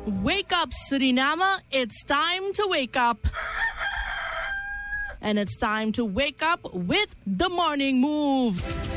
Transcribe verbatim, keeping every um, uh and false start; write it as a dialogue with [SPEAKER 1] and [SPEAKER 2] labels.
[SPEAKER 1] Wake up, Suriname. It's time to wake up. And it's time to wake up with the morning move.